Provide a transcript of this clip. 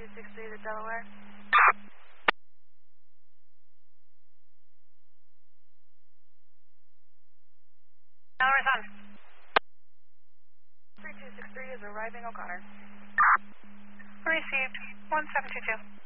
3263 to Delaware. Delaware's on. 3263 is arriving O'Connor. Received. 1722.